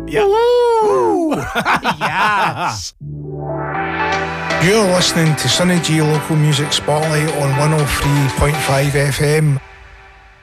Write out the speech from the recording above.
Yeah. Woo! Yes. You're listening to Sunny G Local Music Spotlight on 103.5 FM.